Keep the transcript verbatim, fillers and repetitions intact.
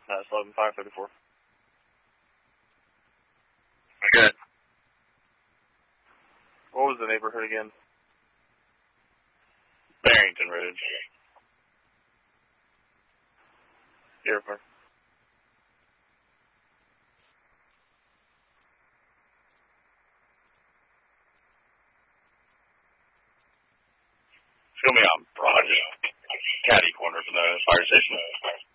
That's eleven five thirty-four. Good. What was the neighborhood again? Barrington Ridge. Airport. Show me on Broad, just catty corner from the fire station.